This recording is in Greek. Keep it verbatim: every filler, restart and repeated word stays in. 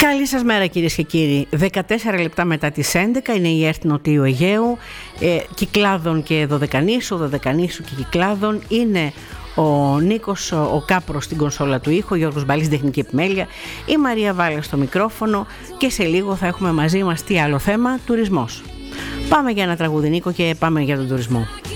Καλή σας μέρα κυρίες και κύριοι. δεκατέσσερα λεπτά μετά τις έντεκα είναι η ΕΡΤ Νοτίου Αιγαίου, ε, Κυκλάδων και Δωδεκανήσου, Δωδεκανήσου και Κυκλάδων. Είναι ο Νίκος ο Κάπρος στην κονσόλα του ήχου, ο Γιώργος Μπαλής στην τεχνική επιμέλεια, η Μαρία Βάλα στο μικρόφωνο και σε λίγο θα έχουμε μαζί μας τι άλλο θέμα, τουρισμός. Πάμε για ένα τραγούδι, Νίκο, και πάμε για τον τουρισμό.